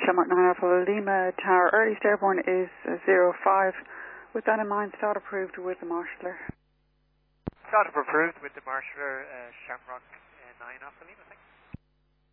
Shamrock 9 Alpha Lima Tower. Earliest airborne is 05. With that in mind, start approved with the marshaller. Start approved with the marshaller, Shamrock 9 Alpha Lima, thanks.